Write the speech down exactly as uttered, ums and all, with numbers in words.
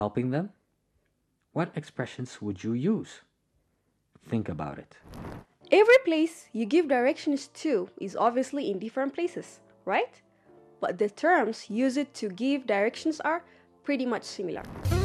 helping them? What expressions would you use? Think about it. Every place you give directions to is obviously in different places, right? But the terms used to give directions are pretty much similar.